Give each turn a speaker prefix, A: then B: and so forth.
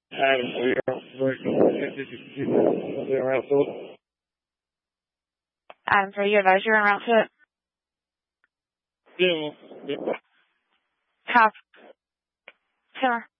A: Adam, we are around to it.
B: Adam, are you advisor en route to it?
A: Yeah.
B: How? Sure.